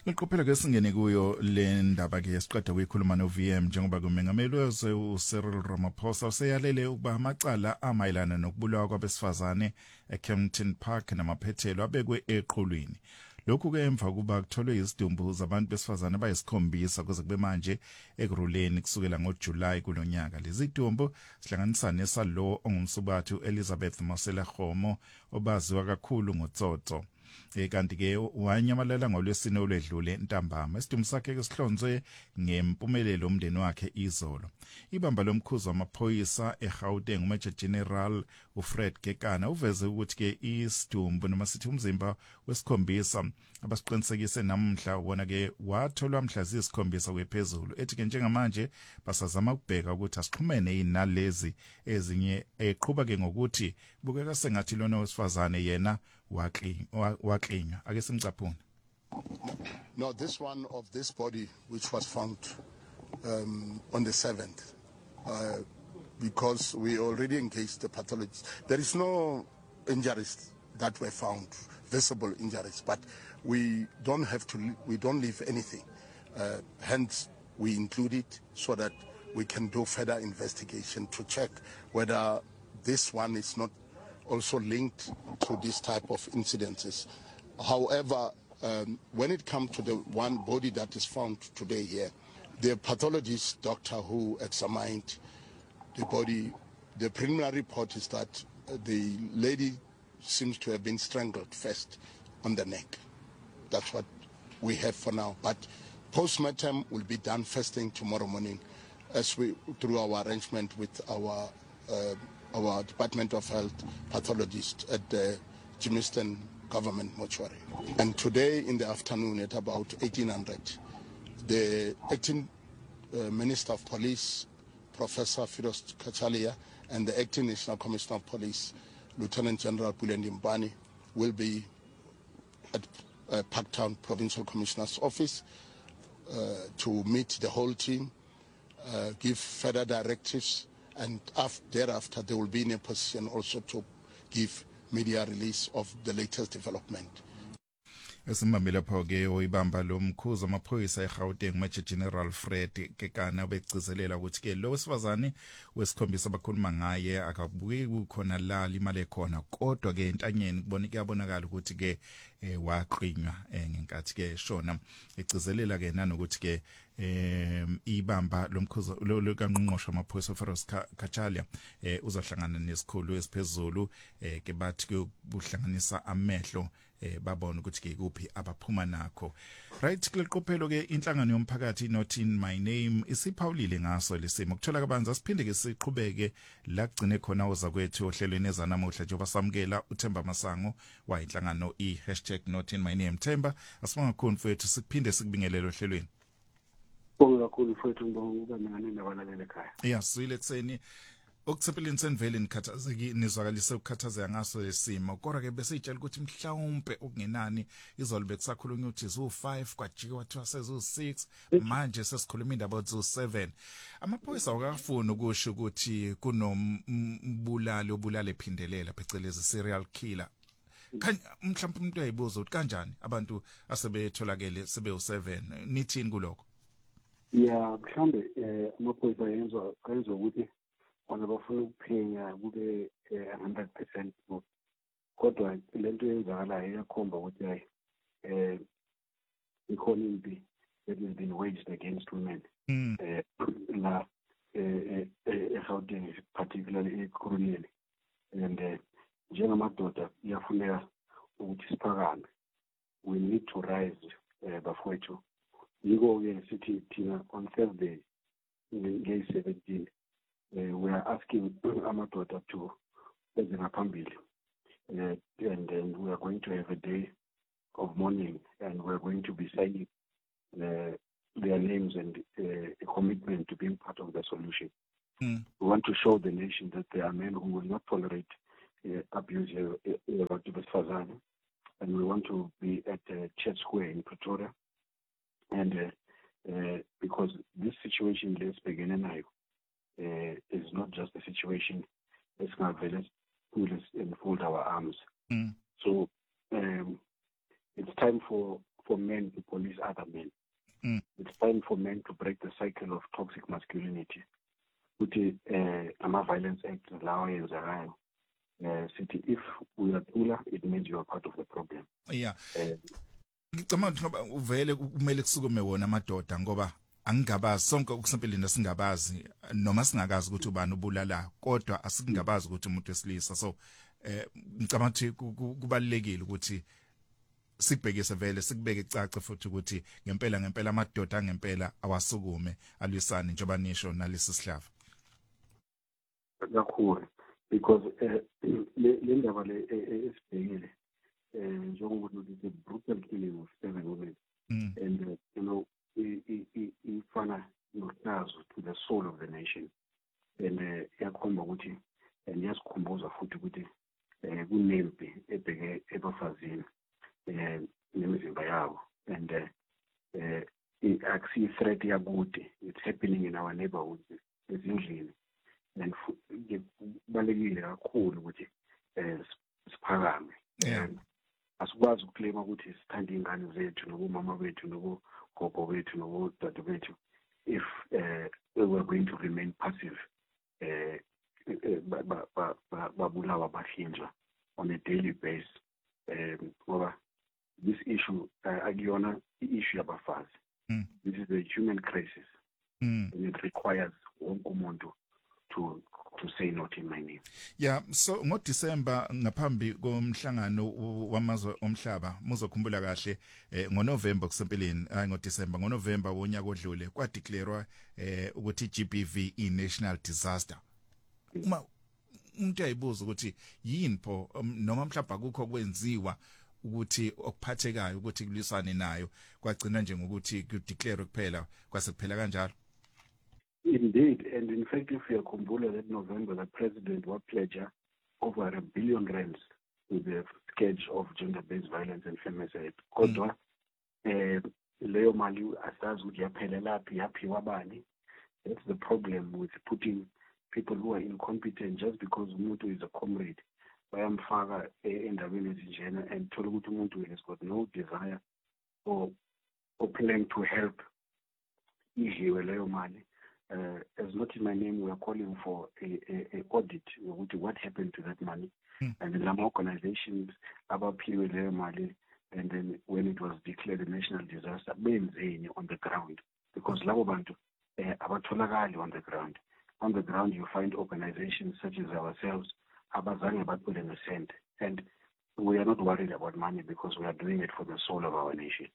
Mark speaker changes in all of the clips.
Speaker 1: Iqophelo ke singene kuyo le ndaba ke siqeda ukuyikhuluma no VM njengoba kumengameli wezwe uCyril Ramaphosa useyalele ukuba amacala amayelana nokubulawa kwabesifazane eKempton Park namaphethelo abekwe eqhulwini. Lokhu ke emva kuba kutholwe izidumbu zabantu besifazane abayisikhombisa kuze kube manje ekuruleni kusukela ngoJuly kulonyaka. Lezi dumbu zihlanganisa nesalo ongumsubathu Elizabeth Mosela Khomo obaziwa kakhulu ngoTsotso. Kanti ke wanyamalela ngolwesine olwedlule ntambama. Isidumbu sakhe esihlonzwe ngempumelelo umndeni wakhe izolo. Ibamba lomkhuzo wamaphoyisa eGauteng uMajor General uFred Kekana uveze ukuthi ke isidumbu noma sithi umzimba wesikhombisa abasiqinisekise namhla wona ke watholwa mhla zisikhombisa kwephezulu. Ethi ke njengamanje basazama ukubheka ukuthi asixhumene inalezi ezinye eqhubeka ke ngokuthi bukeka sengathi lona wesifazane yena waklinywa. Ake simcaphune.
Speaker 2: No, this one of this body which was found on the 7th because we already engaged the pathologist. There is no injuries that were found, visible injuries, but we don't leave anything. Hence, we include it so that we can do further investigation to check whether this one is not also linked to this type of incidences. However, when it comes to the one body that is found today here, the pathologist doctor who examined the body, the preliminary report is that the lady seems to have been strangled first on the neck. That's what we have for now. But post-mortem will be done first thing tomorrow morning as we through our arrangement with our Department of Health pathologist at the Jamestown Government Mortuary. And today in the afternoon at about 1800, the acting Minister of Police, Professor Firoz Kachalia, and the acting National Commissioner of Police, Lieutenant General Bulendi Mbani, will be at Parktown Provincial Commissioner's office to meet the whole team, give further directives, and thereafter they will be in a position also to give media release of the latest development.
Speaker 1: Esimambela pho ke oyibamba lomkhuzo amaphoyisa eGauteng Major General Fred Kekana begcizelela ukuthi ke lo wesifazane wesikhombisa abakhuluma ngaye akabuyi kukhona la imali ekhona kodwa ke entanyeni kuyabonakala ukuthi ke waqhinywa ngenkathi ke shona egcizelela ke nanokuthi ke ibamba lomkhuzo lo kanqonqosho amaphoyisa Firoz Kachalia uzohlangana nesikhulu esiphezulu ke bathi ke buhlanganisa amehlo babona ukuthi ke kuphi abaphuma nakho. Right, kuleqophelo ke inhlangano yomphakathi Not in My Name isiphawulile ngaso lesimo kuthola kabanzi siphinde ke siqhubeke la gcine khona oza kwethu ohlelweni ezanamuhla njengoba samukela uThemba Masango wa inhlangano #Not in My Name. Themba asibonga kakhulu mfowethu siphinde sikubingelele ohlelweni.
Speaker 3: Bonga kakhulu mfowethu ngoba ngane nabalaleli ekhaya.
Speaker 1: Sile kuseni okutsepeleni senvele nikhathazeki nizwakalise ukukhathazeka ngaso lesimo kodwa ke bese itshela ukuthi mhlawumbe okungenani izolo bekusakhulunywa ukuthi zo5 kwajika wathiwa sezo6 manje sesikhuluma indaba zo7 amaphoyisa awakafuni ukusho ukuthi kunombulali obulala ephindelela phecelezi serial killer mhlawumbe umuntu uyayibuza ukuthi kanjani abantu asebetholakele sebe7 nithini kuloko
Speaker 3: mhlawumbe amaphoyisa yenza ukuthi ona bafuna ukuphenya kube 100% kodwa lento yenzakalayo iyakhomba ukuthi hayi ikhona impi that has been waged against women la eGauteng particularly eKuruleni and njengamadoda iyafuneka ukuthi siphakame. We need to rise bafowethu. Yiko ke sithi thina on Thursday nge-17 we are asking amadoda to eze phambili and then we are going to have a day of mourning and we are going to be signing their names and a commitment to being part of the solution. We want to show the nation that there are men who will not tolerate abuse about besifazane, and we want to be at Church Square in Pretoria and because this situation let's begin now is not just a situation that's going to enfold our arms. So it's time for for men to police other men. It's time for men to break the cycle of toxic masculinity. Ukuthi ama-Violence Act lawo yenzakayo sithi if uyacula it means you are part of the problem.
Speaker 1: Yeah. Ngicabanga ukuthi ngoba uvele kumele kusukume wona amadoda ngoba angingabazi sonke ukusempeleni singabazi noma singakazi ukuthi ubani ubulala kodwa asingabazi ukuthi umuntu wesilisa. So ngicabanga ukuthi kubalekile ukuthi sikubhekise vele sikubeke icace futhi ukuthi ngempela amadoda ngempela awasukume alwisane njengoba nisho nalesi sihlava.
Speaker 3: Kakhulu because le ndaba le esibhekile njengokuthi the brutal killing of 7 women and you know ifana nohlazo to the soul of the nation and yakhomba ukuthi and yasikhumbuza futhi ukuthi kunempi ebheke ebafazini nemizimba yabo and akusi threat yakude. It's happening in our neighborhoods ezindlini and balekile kakhulu ukuthi siphakame. Asikwazi ukuclaima ukuthi sithanda ingane zethu nobumama bethu nobogogo bethu nobodade bethu if we were going to remain passive babulawa bahlinzwa on a daily basis ngoba this issue akuyona issue yabafazi. This is a human crisis and it requires wonke umuntu to say not in my name.
Speaker 1: Yeah, so ngoDisemba ngaphambi komhlangano wamazwe omhlaba muzokhumbula kahle ngoNovember kusempeleni ngoDisemba ngoNovember wonyaka odlule kwadeclarewa ukuthi GBV i-national disaster. Uma umuntu ayibuza ukuthi yini pho noma mhlawumbe akukho kwenziwa ukuthi okuphathekayo ukuthi kulisane nayo kwagcina nje ngokuthi kudeclare kuphela kwasekuphela kanjalo.
Speaker 3: Indeed, and in fact, if you remember that November, the president was pledged over R1 billion to the scourge of gender-based violence and femicide. Kodwa, leyo mali asazi ukuthi yaphelela yaphi wabani. That's the problem with putting people who are incompetent just because umuntu is a comrade. Bayamfaka endabeni ezinjena and thola ukuthi umuntu has got no desire or plan to help idliwe leyo mali. As not in my name, we are calling for a audit. What happened to that money? And the organizations about money, and then when it was declared a national disaster, on the ground because labo bantu abatholakali on the ground. On the ground, you find organizations such as ourselves, abazange batpule a cent, and we are not worried about money because we are doing it for the soul of our nation.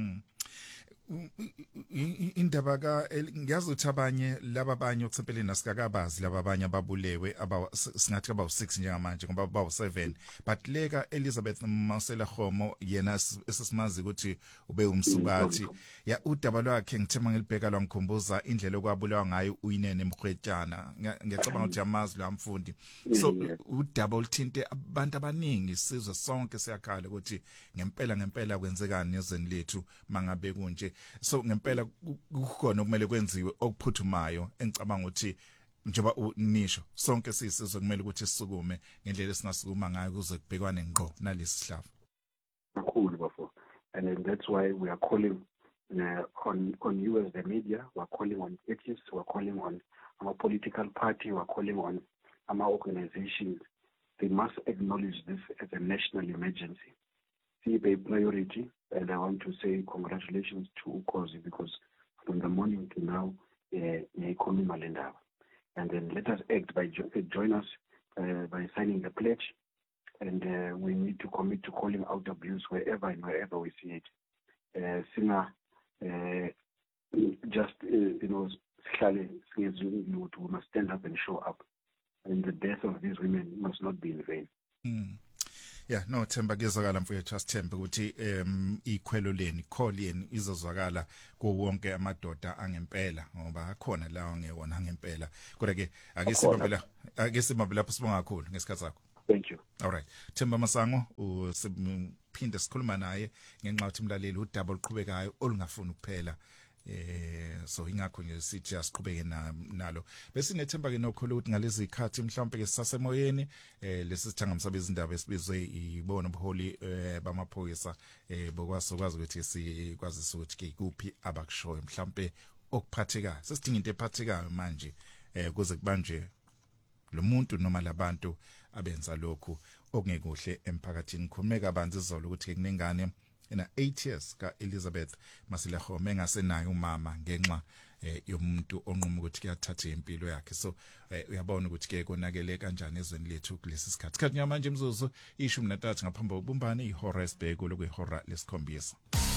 Speaker 1: Indaba ka ngiyazi ukuthi abanye laba abanye okusempeleni asikakabazi laba abanye ababulewe singathi aba u6 njengamanje ngoba aba u7 but leka Elizabeth Masela Khomo yena esisimazi ukuthi ube umsubathi ya udaba lwakhe ngithema ngilibheka lwangikhumbuza indlela okwabulawa ngayo uYinene Mkhwetjana ngiyacabanga ukuthi amazi lo amfundi so udaba oluthinte abantu abaningi sizwe sonke siyakhala ukuthi ngempela kwenzekani ezweni lethu mangabe kunje. So ngempela kukhona okumele kwenziwe okuphuthumayo engicabanga ukuthi njengoba unisho sonke sisizwe kumele ukuthi sisukume ngendlela esingasukuma ngayo kuze kubhekwane ngqo nalesi sihlava.
Speaker 3: Kakhulu bafo. And that's why we are calling on you as the media, we are calling on activists, we are calling on our political party, we are calling on our organizations. They must acknowledge this as a national emergency. See a priority, and I want to say congratulations to Ukozi because from the morning to now, and then let us act by join us by signing the pledge, and we need to commit to calling out abuse wherever and wherever we see it. Singer, just we must stand up and show up, and the death of these women must not be in vain.
Speaker 1: Yeah, no Themba kezwakala mfowethu asithembe ukuthi ikhwelo leni call yeni izozwakala kuwo wonke amadoda angempela ngoba akhona lawo ngewona angempela kodwa ke ake sibambe lapho sibonga kakhulu ngesikhathi sakho.
Speaker 3: Thank you.
Speaker 1: All right. Themba Masango usiphinde sikhuluma naye ngenxa ukuthi umlaleli udaba oluqhubekayo olungafuni ukuphela so ingakho nje sithi asiqhubeke nalo bese nethemba ke nokhulu ukuthi ngalezi ikhathi mhlawumbe ke sisasemoyeni lesi sithanga umsabe izindaba esibizwe ibona ubuholi bamaphoyisa bokwazi ukuthi sikwazi ukuthi ke kuphi abakushoyo mhlawumbe okuphathekayo sesidinga into ephathekayo manje kuze kubanjwe lo muntu noma labantu abenza lokhu okungekuhle emphakathini khulumeka abanzi izolo ukuthi kunengane ena 8 years ka Elizabeth Masilehome engasenayo umama ngenxa yomuntu onquma ukuthi kuyathatha impilo yakhe so uyabona ukuthi ke konakele kanjani ezweni lethu kulesi sikhathi kanti manje imzuzu 13 ngaphambi kokubumbana ihora esibheke lokuyihora lesikhombisa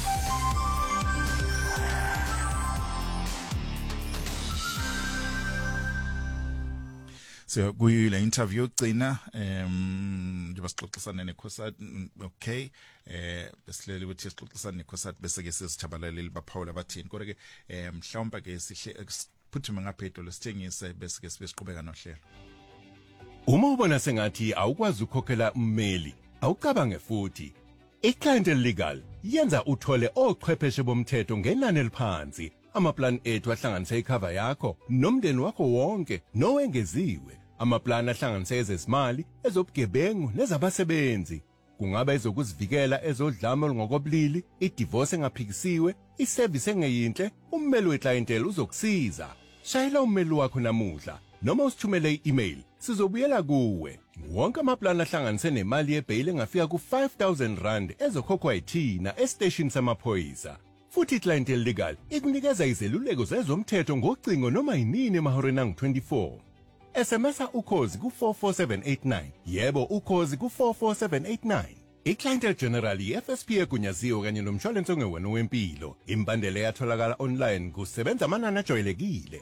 Speaker 1: so kuyile interview ugcina njengoba sixoxisana nekhosati okay besilele ukuthi sixoxisana nekhosati bese ke sesijabulele baphawula bathini kodwa ke mhlawumbe ke sihle phuthume ngaphedo lesithengise bese ke siqhubeka nohlelo
Speaker 4: uma ubona sengathi awukwazi ukukhokhela ummeli awucabange futhi iClientele Legal yenza uthole ochwepheshe bomthetho ngenani eliphansi amaplan ethu ahlanganisa icover yakho nomndeni wakho wonke nowengeziwe amaplan ahlanganisa ezezimali ezobugebengu nezabasebenzi kungaba ezokuzivikela ezodlame olungokobulili idivorce engaphikisiwe iservice engeyinhle ummeli weClientele uzokusiza shayela ummeli wakho namuhla noma usithumele i-email sizobuyela kuwe wonke amaplan ahlanganise nemali yebail engafika ku-5,000 rand ezokhokhwa yithina estation samaphoyisa futhi iClientele Legal ikunikeza izeluleko zezomthetho ngocingo noma yinini emahoreni angu-24 SMSa ukhozi ku44789 yebo ukhozi ku44789 iClientele General iFSP egunyaziwe kanye nomshwalense ongewona wempilo imbandela yatholakala online kusebenza amanani ajwayelekile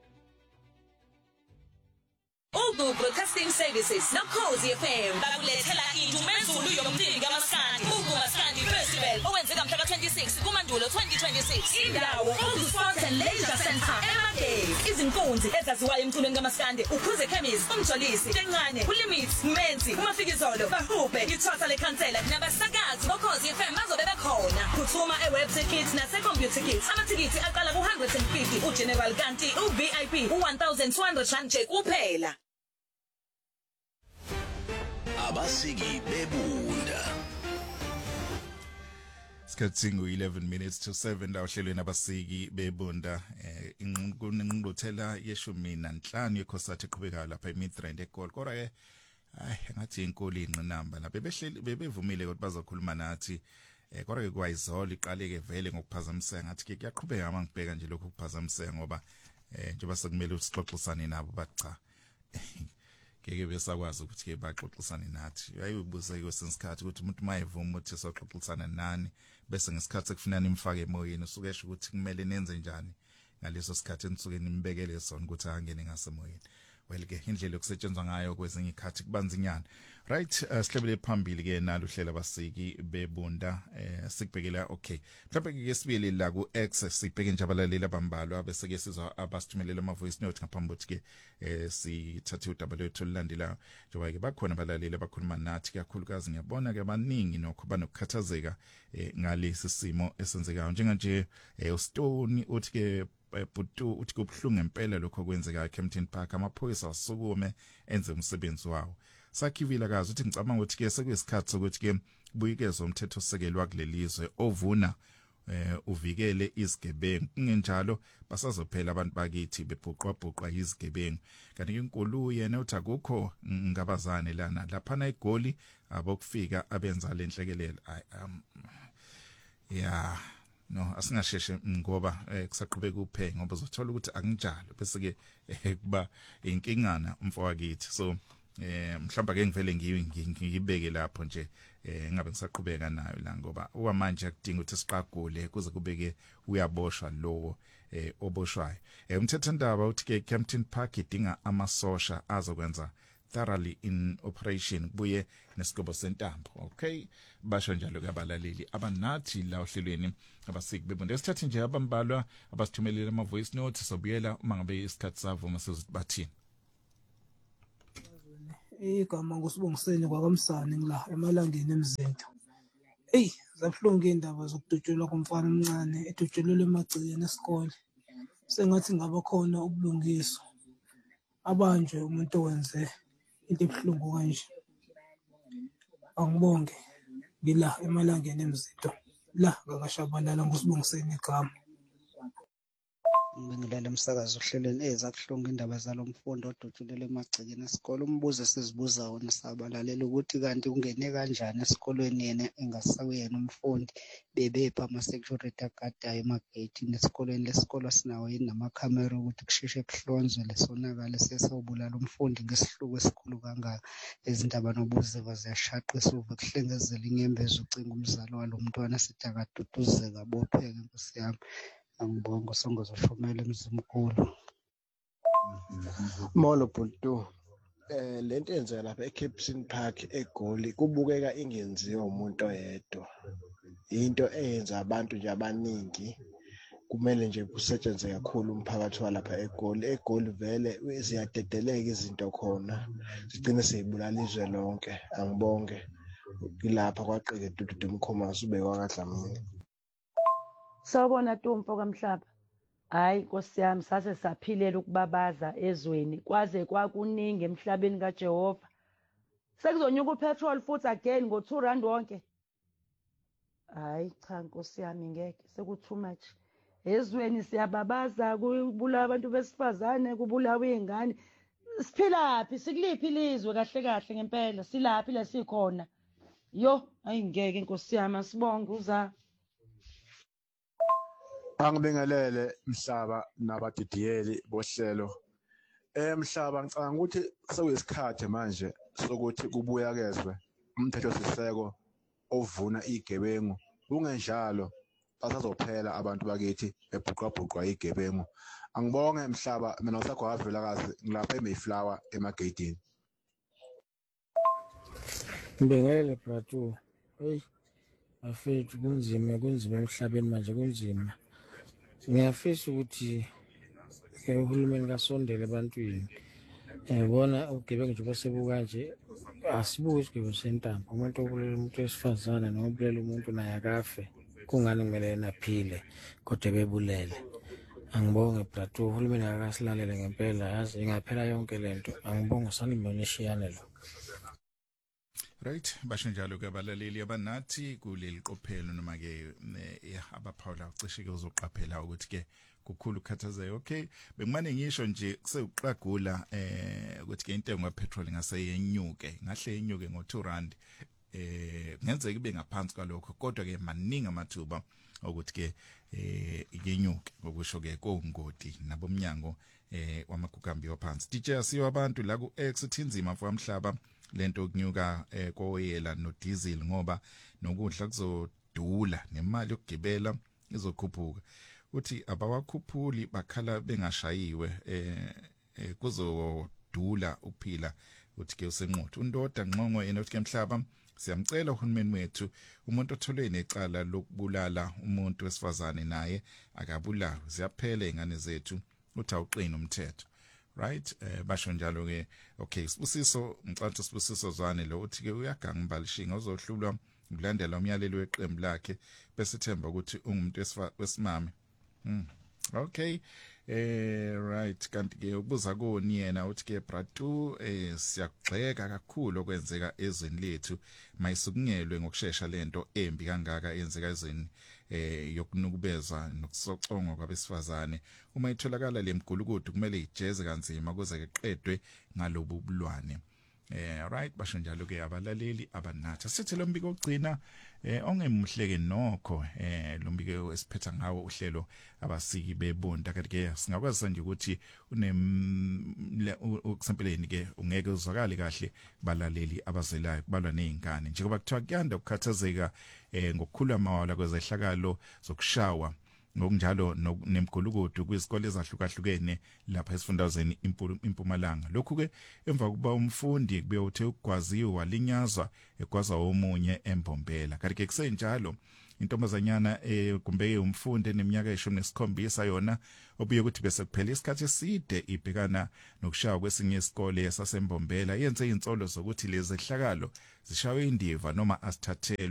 Speaker 5: Ugu Broadcasting Services noKhosi FM bakulethela indumezulu yomcimbi kaMaskandi Ugu Maskandi Festival owenzeka mhla ka26 kuMandulo 2026 indawo Ugu Sports and Leisure Center eMagate izinkunzi ezaziwayo emculweni kaMaskandi ukhuze chemist umjolisi Tencane uLimits Menzi uMafikizolo bahube ithosa lekhansela nabasakazi boKhosi FM bazobe bekhona kuthuma ewebsite kit nase-computer kit amathikiti aqala ku150 uGeneral kanti uVIP u1200 rand nje kuphela
Speaker 6: abasiki bebunda
Speaker 1: Skatsingu 11 minutes to 7 la uhlelweni abasiki bebunda inqunquthela yeshumi nanhlanu yekhosati eqhubekayo lapha eMidrand eGoli kodwa ke ngathi inkulu inqinamba lapha bebevumile ukuthi bazokhuluma nathi kodwa ke kwayizolo iqale ke vele ngokuphazamiseka ngathi ke kuyaqhubeka ama ngibheka nje lokho kuphazamiseka ngoba njengoba sekumele usixoxisane nabo bacha ngeke besakwazi ukuthi ke baxoxisane nathi ayibuze kwesinsikhathi ukuthi umuntu mayevuma ukuthi soxoxisana nani bese ngesikhathi ekufunani imfake emoyeni usukesha ukuthi kumele nenze njani ngaleso sikhathi enisuke nimbekele sona ukuthi angene ngasemoyeni well ke indlela yokusetshenzwa ngayo kwezinye ikhathi kubanzinyana right sihlebele phambili ke nalo uhlela basiki bebunda sikubhekela okay mhlawumbe ke sibili la ku X sibheke nje abalaleli abambalwa abese ke sizwa abasithumelela ama voice note ngaphambi kokuthi ke sithathe udaba lethu lilandela njengoba ke bakhona abalaleli abakhuluma nathi kakhulukazi ngiyabona ke abaningi nokho banokukhathazeka ngalesi simo esenzekayo njenganje uStone uthi ke Putu uthi kubhlungu ngempela lokho kwenzeka eKempton Park amaphoyisa asukume enze umsebenzi wawo sakhivila kazi uthi ngicabanga ukuthi ke sekuyisikhathi sokuthi ke buyikezwe umthetho osekelwa kulelizwe ovuna uvikele izigebengu kungenjalo basazophela abantu bakithi bebhuqwa izigebengu kanti inkulu yena uthi akukho ngabazane lana lapha na eGoli abokufika abenza lenhlekelelo yeah no asingasheshe ngoba kusaqhubeka uphenyo ngoba uzothola ukuthi akunjalo bese ke kuba inkingana umfowethu so mhlawumbe ke ngivele ngiyibeke lapho nje ngabe ngisaqhubeka nayo la ngoba okwamanje akudinga ukuthi siqagule kuze kubeke uyaboshwa lowo oboshwayo umthetho ndaba uthi ke Kempton Park idinga amasosha azokwenza thoroughly in operation kubuye nesigobo sentambo okay basho njalo kabalaleli abanathi la ohlelweni abasiki bebonde esithathe nje abambalwa abasithumelele ama voice notes sobuyela uma ngabe isikhathi savuma sizobathini
Speaker 7: igama ngusibongiseni kwakamsane ngila emalangeni emzento Eyi, zabuhlungu iy'ndaba zokudutshulwa komfana omncane edutshulelwe emagcekeni esikole. Sengathi ngaba khona ubulungiswa. Abanjwe umuntu owenze into ebuhlungu kanje. Angibonge, ngila emalangeni emzito. La ngakashabalala ngosibongiseni igama.
Speaker 8: Ngibingelela umsakazo ohlelweni ezakuhlunga indaba zalo mfundo odutshulelwe emagcekeni esikole. Umbuzo esizibuza wona sabalalela ukuthi kanti ungene kanjani esikolweni yena engasawuyena umfundi bebepha ama-security agadayo emageyithini esikoleni. Lesikole sinawo yini namakhamera ukuthi kusheshe kuhlonzwe lesonakalo sesawubulala umfundi ngesihluku esikhulu kangaka. Izindaba nobuziva ziyashaqisa uve kuhlengezela inyembezi ucinga umzali walo mntwana sithi akaduduzeka abopheke Nkosi yami. Angibonge songozoshomela emzimkhulu.
Speaker 9: Molo Bultu. Lento eyenzeka lapha eKempton Park eGoli kubukeka ingenziwa umuntu oyedwa. Into eyenza abantu nje abaningi kumele nje kusetshenzwe kakhulu umphakathi walapha eGoli. eGoli vele ziyadedeleka izinto khona. Sigcine seyibulala izwe lonke. Angibonge. Kulapha kwaqike Dudu Mkhomazi ube kwaKadlamini.
Speaker 10: Sawubona Ntombo kaMhlaba. Hayi Nkosi yami sase saphilela ukubabaza ezweni kwaze kwakuningi emhlabeni kaJehova. Sekuzonyuka upetrol futhi again ngo R2 wonke. Hayi cha Nkosi yami ngeke seku too much. Ezweni siyababaza kubulawa abantu besifazane kubulawa izingane. Siphilaphi sikuliphi ilizwe kahle kahle ngempela silaphi la sikhona. Yo ayingeke Nkosi yami asibonge uza.
Speaker 11: Angibingelele Mhlaba nabadidiyeli bohlelo. Mhlaba ngicabanga ukuthi sekuyisikhathi manje sokuthi kubuyakezwe umthetho siseko ovuna igebengu. Kungenjalo basazophela abantu bakithi ebhuqabhuqwa igebengu. Angibonge Mhlaba mina usagwavela kazi ngilapha eMayflower emageyidini.
Speaker 12: Ngibingelele bratu. Hey. Afethu kunzima emhlabeni manje kunzima. Ngiyafisa ukuthi uhulumeni kasondele ebantwini. Bona ugebengu nje basebuka nje asibuke isigwebo sentambo. Umuntu obulela umuntu wesifazane noma obulela umuntu naye akafe. Kungani kumele yena aphile kodwa bebulele. Angibonge bratu uhulumeni akasilalele ngempela yazi ingaphela yonke lento. Angibonge sanimonyeshiyane lo.
Speaker 1: Right, basho njalo ke abalaleli abanathi kuleli qophelo noma ke abaphawula ucishe ke uzoqaphela ukuthi ke kukhulu ukhathazeka. Okay, bengimane ngisho nje kuseuqagula ukuthi ke intengo yepetrol ngase yenyuke, ngahle yenyuke ngo R2. Ngenzeka ibe ngaphansi kwalokho kodwa ke maningi amathuba ukuthi ke yenyuke ngokusho ke kongoti nabomnyango wamagugambi ophansi. DJ asiyo abantu la ku X thinzima mfowamhlaba lento kunyuka koyela no diesel ngoba nokudla kuzodula nemali yokugibela izokhuphuka. Uthi abawakhuphuli bakhala bengashayiwe kuzodula ukuphila uthi ke usenqotho. Undoda Ngqongo yena uthi ke Mhlaba siyamcela uhulumeni wethu umuntu otholwe necala lokubulala umuntu wesifazane naye akabulawe. Ziyaphela izingane zethu uthi awuqina umthetho. Right, basho njalo ke okay Sibusiso Mcanto Sibusiso Zwane lo uthi ke uyaganga Mbalishinga uzohlulwa ukulandela umyalelo weqembu lakhe bese themba ukuthi ungumuntu wesimame. Okay, right, kanti ke ubuza koni yena uthi ke bratu siyagxeka kakhulu okwenzeka ezweni lethu mayisukungelwe ngokusheshsha lento embi kangaka enzeka ezweni yokunukubeza nokusocongwa kwabesifazane. Uma itholakala lemgulukudu kumele ijeze kanzima kuze keqedwe ngalobu bulwane. Right, basho njalo ke abalaleli abanathi sithi lo mbiko ogcina ongemuhleke nokho lo mbiko esiphetha ngawo uhlelo abasiki bebonda kanti ke singakwazi nje ukuthi ukusempeleni ke ungeke uzwakale kahle balaleli abazelayo kubalwa nezingane njengoba kuthiwa kuyanda ukukhathazeka ngokukhula amawala kwezehlakalo zokushawa ngokunjalo nemgulukudu kwizikole ezahlukahlukene lapha esifundazweni impumalanga. Lokhu ke emva kuba umfundi kube uthe ukwaziwa walinyazwa egwaza omunye embombela. Kanti ke kusenjalo intombazanyana kumbe umfundi eneminyaka e17 yona obuye ukuthi bese kuphela isikhathi eside ibhekana nokushaya kwesinye isikole esasembombela yenze insolo zokuthi lezi zehlakalo zishawe indiva noma asithathelwa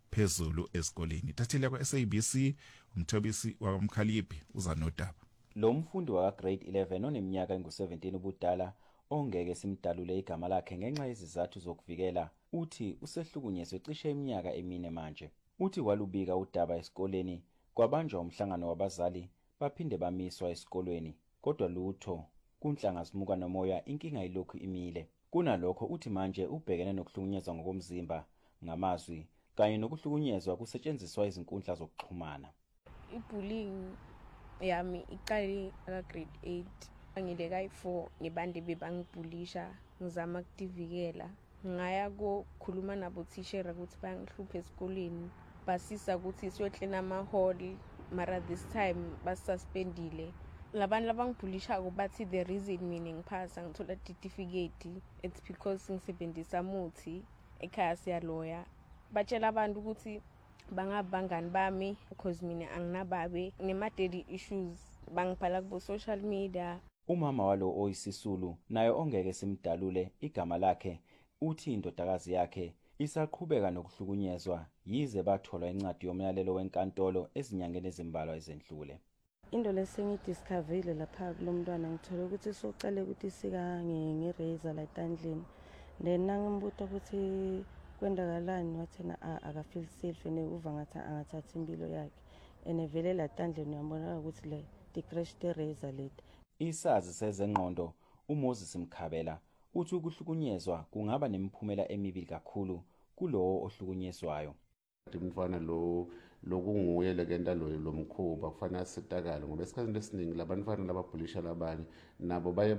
Speaker 1: phezulu esikoleni. Tathile kwa SABC umthobisi waMkhaliphi uza nodaba.
Speaker 13: Lo mfundi wa grade 11 oneminyaka engu17 ubudala ongeke simdalule igama lakhe ngenxa yezizathu zokuvikela uthi usehlukunyezwe cishe iminyaka emine manje. Uthi walubika udaba esikoleni kwabanjwa umhlangano wabazali baphinde bamiswa esikolweni kodwa lutho kunhlanga simuka nomoya inkinga ilokhu imile. Kunalokho uthi manje ubhekene nokuhlukunyezwa ngokomzimba ngamazwi kanye nokuhlukunyezwa kusetshenziswa izinkundla zokuxhumana.
Speaker 14: Ibullying yami iqale ka grade 8 ngileka i4 ngibande bebangibhulisha ngizama ukudivikela ngaya kokhuluma nabo teacher ukuthi bangihluphe esikoleni basisa ukuthi siyohlena amahall mara this time basuspendile. Labantu labangibhulisha bathi the reason mina ngiphasa ngithola certificate it's because ngisebenzisa muthi ekhaya siyaloya. Batshela abantu ukuthi bangabangani bami because mina anginababe nema-daddy issues bangibhala kubo social media.
Speaker 13: Umama walo oyisisulu naye ongeke simdalule igama lakhe uthi indodakazi yakhe isaqhubeka nokuhlukunyezwa yize bathola incwadi yomyalelo wenkantolo ezinyangeni ezimbalwa ezendlule.
Speaker 15: Into lesengidiscoverile lapha kulomntwana ngithole ukuthi soqale ukuthi sika ngerazor la etandleni then nangimbuta ukuthi kwendakalani wathena akafeel safe uva ngathi angathatha impilo yakhe enevele la tandleni uyambona ukuthi le decrash the razor leti.
Speaker 13: Isazi sezengqondo uMoses Mkhabela uthi ukuhlukunyezwa kungaba nemiphumela emibi kakhulu kulowo ohlukunyezwayo.
Speaker 16: Umfana lokunguye lekenda lo mkhuba kufanele sitakala ngoba esikhathini esiningi labantwana lababhulisha labanye nabo baye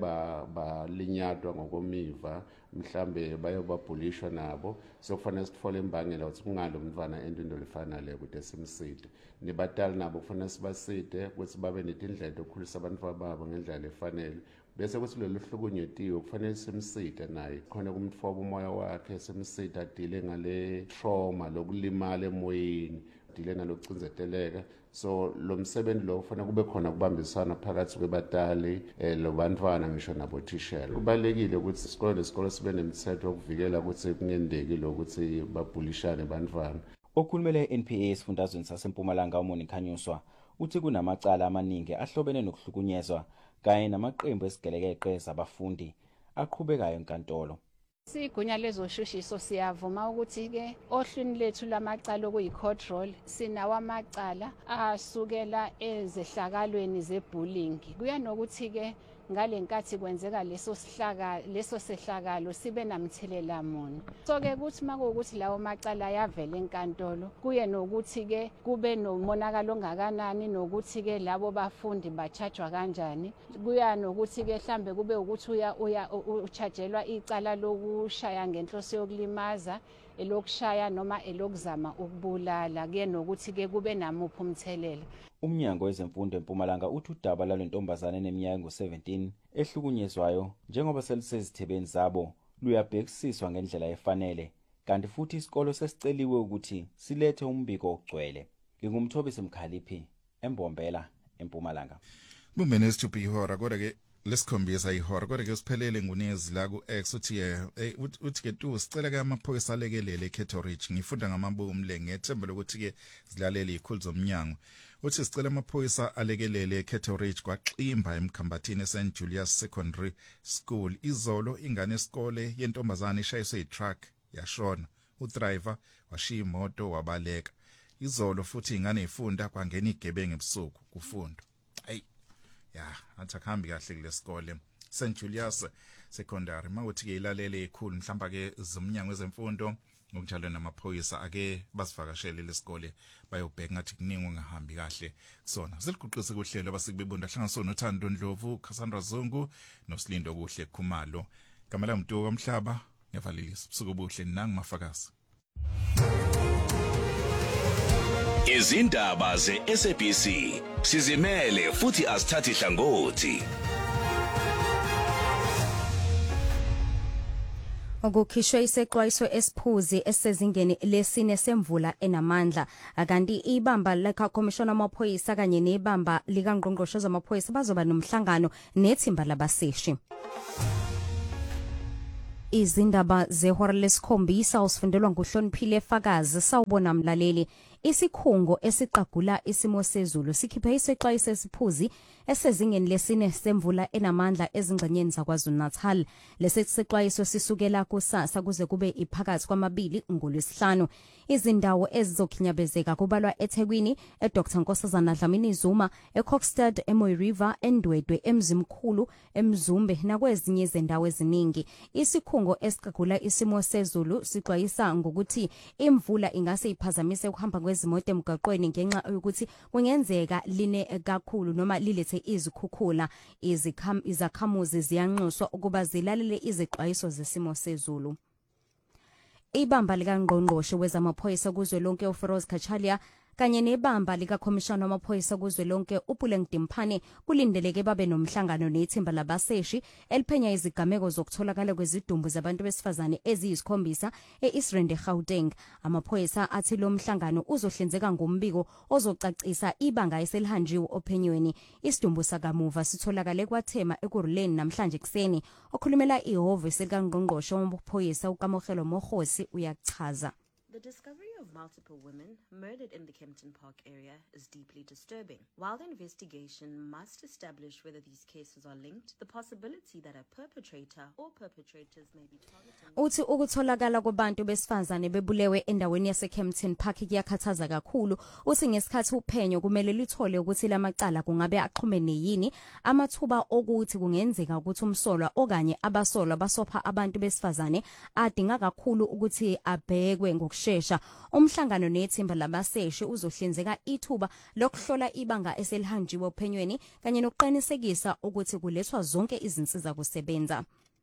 Speaker 16: balinyatwa ngokomiva mhlambe baye babhulishwa nabo sokufanele sithole imbangela ukuthi kungalo umntwana into lefanele ukuthi simside nibatali nabo kufanele sibaside ukuthi babe netindlela zokukhulisa abantwana babo ngendlela efanele bese kuthi lelo hlukunyetiwe kufanele simside naye khona kumtfoba umoya wakhe simside adile ngale trauma lokulimala emoyeni adile nalokucinzeteleka. So lo msebenzi lo kufanele kube khona kubambisana phakathi kwebatali lo bantwana ngisho nabothishela. Kubalekile ukuthi isikole nesikole sibe nemithetho ukuvikela ukuthi kungendeki lokuthi babhulishane bantwana.
Speaker 13: Okhulumele NPA esifundazweni saseMpumalanga uMonica Khanyuswa uthi kunamacala amaningi ahlobene nokuhlukunyezwa kanye namaqembu esigelekeqe zabafundi aqhubekayo enkantolo.
Speaker 17: Sigunya lezoshushiso siyavuma ukuthi ke ohlwini lethu lamacala okuyi-court roll sinawo amacala asukela ezehlakalweni zebullying. Kuya nokuthi ke ngale nkathi kwenzeka leso sehlakalo sibe namthelela muni. So ke kuthi makuwukuthi lawo macala ayavela enkantolo kuye nokuthi ke kube nomonakalo ongakanani nokuthi ke labo bafundi bachajwa kanjani. Kuya nokuthi ke mhlambe kube ukuthi uchajelwa icala lokushaya ngenhloso yokulimaza elokushaya noma elokuzama ukubulala ke nokuthi ke kube namuphi umthelela.
Speaker 13: Umnyango wezemfundo eMpumalanga uthi udaba lwalentombazane eneminyaka engu17 ehlukunyezwayo njengoba selisezithebeni zabo luyabhekisiswa ngendlela efanele kanti futhi isikolo sesiceliwe ukuthi silethe umbiko ogcwele. Ngingumthobisi Mkhaliphi eMbombela eMpumalanga.
Speaker 1: Bumbene isithupi ihora kodwa ke lesikhombisa ihora kodwa ke usiphelele ngunezi la ku X uthi ke tu sicela ke amaphoyisa alekelele eCathoridge ngifunda ngamabumle ngethemba lokuthi ke zilalele ikhulu zomnyango. Uthi sicela amaphoyisa alekelele eCathoridge kwaXimba eMkhambathini eSt Julius Secondary School. Izolo ingane esikole yentombazane ishayiswe itruck yashona. Udriver washiya imoto wabaleka. Izolo futhi ingane ifunda kwangena igebengu ebusuku kufundo. Ya, athakambi kahle kulesikole St Julius Secondary. Mawuthi ke ilalele ikhulu mhlamba ke zomnyango wezemfundo ngokunjalo namaphoyisa ake basivakashele lesikole bayobheka ngathi kuningi ungahambi kahle kusona. Siliguqise kuhlelo basikubebunda hlanganisona uThando Ndlovu, Cassandra Zungu noSilindo kuhle Khumalo. Kamela Mtuka Kamhlaba ngevalilisa busuku obuhle nangimafakazi.
Speaker 6: Izindaba ze-SABC sizimele futhi asithathi hlangothi.
Speaker 18: Okukhishwe isexwayiso esiphuzi esezingeni lesine semvula enamandla akanti ibamba leka Commissioner amaphoyisa kanye nebamba lika Ngqongqoshe zamaphoyisa bazoba nomhlangano nethimba labaseshi. Izindaba zehora lesikhombisa usifundelwa nguHloniphile Fakazi. Sawubona mlaleli. Isikhungo esiqagula isimo sezulu sikhiphe isexwayiso esiphuzi esezingeni lesine semvula enamandla ezingxenyeni zaKwaZulu-Natal. Lesi sexwayiso sisukela kusasa kuze kube iphakathi kwamabili ngoLwesihlanu. Izindawo ezizokhinyabezeka kubalwa eThekwini, eDr Nkosazana Dlamini Zuma, eCockstad, eMoy River, eNdwedwe, eMzimkhulu, eMzumbe nakwezinye izindawo eziningi. Isikhungo esiqagula isimo sezulu sixwayisa ngokuthi imvula ingase iphazamise ukuhamba kwezimoto emgaqweni ngenxa yokuthi kungenzeka line kakhulu noma lilethe izikhukhula. Izakhamuzi ziyanxuswa ukuba zilalele izixwayiso zesimo sezulu. Ibamba likaNgqongqoshe wezamaphoyisa kuzwelonke uFeroz Khachalia kanye nebamba likaKhomishana wamaphoyisa kuzwelonke uPuleng Dimpane kulindeleke babe nomhlangano nethimba labaseshi eliphenya izigameko zokutholakala kwezidumbu zabantu besifazane eziyisikhombisa eIsrende Gauteng. Amaphoyisa athi lo mhlangano uzohlinzeka ngombiko ozocacisa ibanga eselihanjiwe ophenyweni. Isidumbu sakamuva sitholakale kwaThema eKuruleni namhlanje kuseni. Okhulumela ihhovisi likaNgqongqoshe wamaphoyisa uKamohelo Mogosi uyachaza.
Speaker 19: The discovery of multiple women murdered in the Kempton Park area is deeply disturbing. While the investigation must establish whether these cases are linked, the possibility that a perpetrator or perpetrators may be targeting...
Speaker 18: Uthi ukutholakala kwabantu besifazane bebulewe endaweni yaseKempton Park kuyakhathaza kakhulu. Uthi ngesikhathi uphenyo kumele lithole ukuthi lamacala kungabe axhumene yini. Amathuba okuthi kungenzeka ukuthi umsolwa okanye abasolwa basopha abantu besifazane adinga kakhulu ukuthi abhekwe ngokushesha. Umhlangano nethimba labaseshi uzohlinzeka ithuba lokuhlola ibanga eselihanjiwe ophenyweni kanye nokuqinisekisa ukuthi kulethwa zonke izinsiza kusebenza.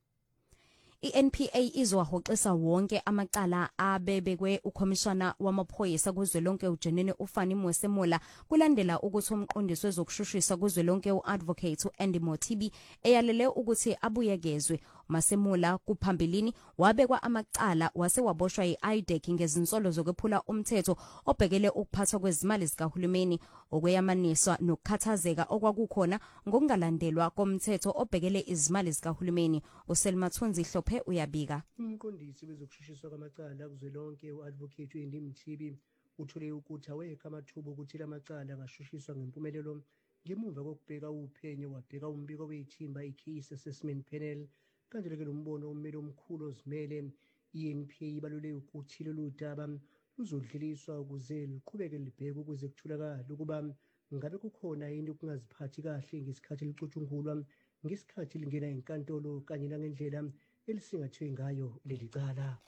Speaker 18: INPA izowahoxisa wonke amacala abebekwe uKhomishana wamaphoyisa kuzwelonke uJenene Ufani Mosemola kulandela ukuthi umqondisi wezokushushisa kuzwelonke uAdvocate uAndy Mothibi eyalele ukuthi abuyekezwe. Masemola kuphambilini wabekwa amacala wase waboshwa yiIDEC ngezinsolo zokwephula umthetho obhekele ukuphathwa kwezimali zikahulumeni, okweyamaniswa nokukhathazeka okwakukhona ngokungalandelwa komthetho obhekele izimali zikahulumeni. uSelma Thunzi Hlophe uyabika.
Speaker 20: Umqondisi wezokushushiswa kwamacala kuzwelonke uAdvocate uAndy Mothibi uthole ukuthi awekho amathuba ukuthi lamacala angashushiswa ngempumelelo ngemuva kokubheka uphenyo wabheka umbiko wethimba iCase Assessment Panel. Kanjalo ke lo mbono ummeli omkhulu ozimele iNPA ibalule ukuthi lolu daba luzodluliswa ukuze liqhubeke libheke ukuze kutholakale ukuba ngabe kukhona yini ukungaziphathi kahle ngesikhathi licutshungulwa, ngesikhathi lingena enkantolo kanye nangendlela elisingathwe ngayo leli cala.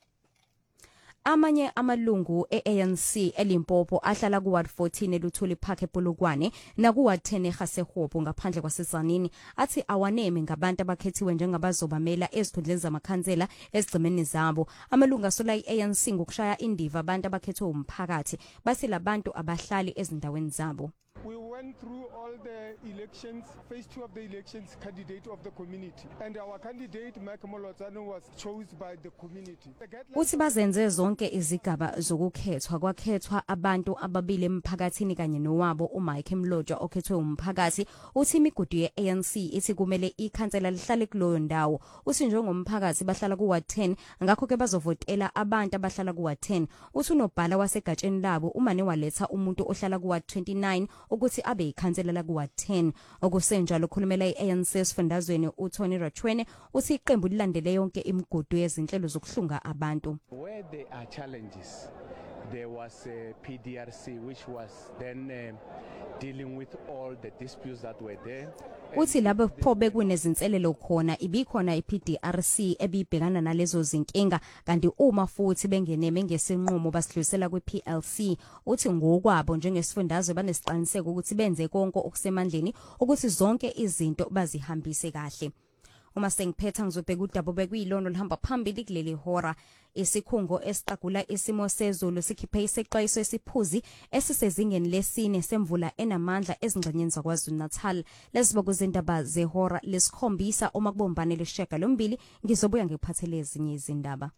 Speaker 18: Amanye amalungu eANC eLimpopo ahlala kuWard 14 eLuthuli Park ePolokwane nakuWard 10 eGasehopo ngaphandle kwaseZanini athi awaneme ngabantu abakhethiwe njengabazobamela ezikhundleni zamakhansela ezigcemeni zabo. Amalungu asola iANC ngokushaya indiva abantu abakhethwe umphakathi bathi labantu abahlali ezindaweni zabo.
Speaker 21: We went through all the elections, phase 2 of the elections, candidate of the community. And our candidate, Mike Molotsane, was chosen by the community.
Speaker 18: Uthi bazenze zonke izigaba zokukhethwa kwakhethwa abantu ababili emphakathini kanye nowabo uMike Mlojwa okhethwe umphakathi. Uthi imigudu yeANC ithi kumele ikhansela lihlale kuloyo ndawo. Uthi njengomphakathi bahlala kuWard 10 ngakho ke bazovotela abantu abahlala kuWard 10. Uthi unobhala wasegatsheni labo umane waletha umuntu ohlala kuWard 29 ukuthi abe ikhansela la kuWard 10. Okusenjalo okhulumela iANC esifundazweni uTony Rachwene uthi iqembu lilandele yonke imigudu yezinhlelo zokuhlunga abantu.
Speaker 22: Where there are challenges, there was a PDRC which was then dealing with all the disputes that were there.
Speaker 18: Uthi labo phobe kunezinselelo khona ibikhona iPDRC ebibhekana nalezo zinkinga kanti uma futhi bengeneme ngesinqumo basidlulisela kwiPLC. Uthi ngokwabo njengesifundazwe banesiqiniseko ukuthi benze konke okusemandleni ukuthi zonke izinto bazihambise kahle. Uma sengiphetha ngizobheka udaba kwilono lihamba phambili kuleli hora. Isikhungo esiqagula isimo sezulu sikhiphe isexwayiso esiphuzi esisezingeni lesine semvula enamandla ezingxenyeni zaKwaZulu-Natal. Lesiba kuzindaba zehora lesikhombisa uma kubombane lesheka lombili ngizobuya ngiphathele ezinye izindaba.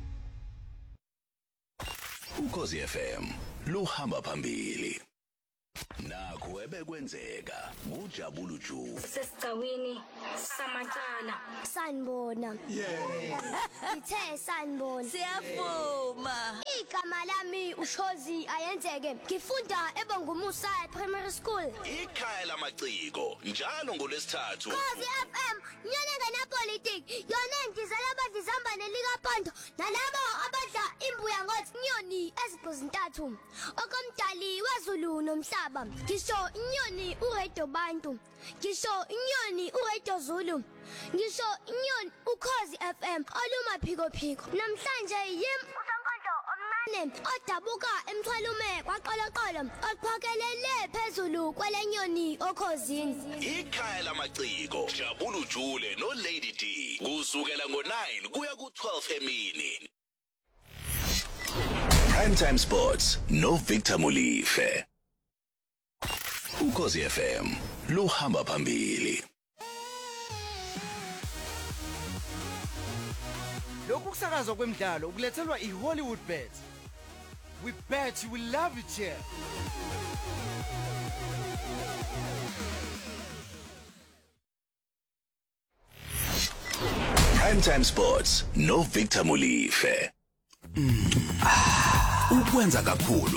Speaker 6: Ukhozi FM luhamba phambili. nakho ebekwenzeka ujabulu Ju
Speaker 2: Sesigcawini samacala sanibona Ngithe sanibona
Speaker 5: Siyavuma
Speaker 2: Igama lami uShozi ayenzeke ngifunda eBongumusa Primary School
Speaker 6: ikhaya lamaciko njalo ngolesithathu
Speaker 2: Khosi FM nyane ngena politics yona ngizela abadizambane likaPondo nalabo abadla imbuya ngothi inyoni ezigqizintathu okomdali wezulu nomhlaba ngisho inyoni uRedo Bantu ngisho inyoni uRedo Zulu ngisho inyoni uKhosi FM oluma phiko namhlanje yim uSonkondlo omncane odabuka emthwalume kwaqoloqolo ophakelele phezulu kwelenyoni okhosini
Speaker 6: ikhaya lamaciko jabulu Jule no Lady D kusukela ngo9 kuya ku12 emini Primetime Sports no Victor Mulife Ukhosi FM luhamba phambili
Speaker 3: Lokhu kusakazwa kwemidlalo ukulethelwa iHollywood Bet. We bet you will love it here.
Speaker 6: Primetime Sports no Victor Mulife ukwenza kakhulu